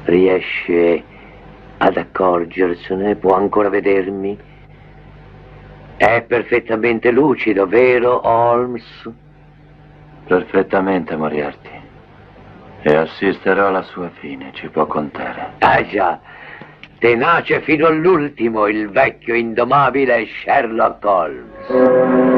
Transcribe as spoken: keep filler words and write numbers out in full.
Riesce ad accorgersene? Può ancora vedermi? È perfettamente lucido, vero, Holmes? Perfettamente, Moriarty. E assisterò alla sua fine, ci può contare. Ah già, tenace fino all'ultimo il vecchio indomabile Sherlock Holmes.